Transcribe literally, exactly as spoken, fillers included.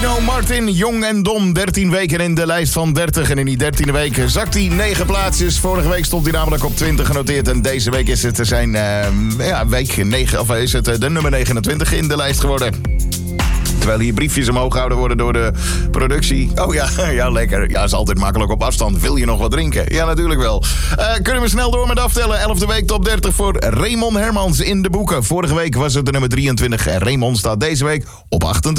Dino Martin, Jong en Dom. dertien weken in de lijst van dertig. En in die dertiende week zakt hij negen plaatsjes. Vorige week stond hij namelijk op twintig genoteerd. En deze week is het zijn uh, ja, week negen, of is het de nummer negenentwintig in de lijst geworden. Terwijl hier briefjes omhoog gehouden worden door de productie. Oh ja, ja, lekker. Ja, is altijd makkelijk op afstand. Wil je nog wat drinken? Ja, natuurlijk wel. Uh, kunnen we snel door met aftellen. elfde week top dertig voor Raymond Hermans in de boeken. Vorige week was het de nummer drieëntwintig. Raymond staat deze week op achtentwintig.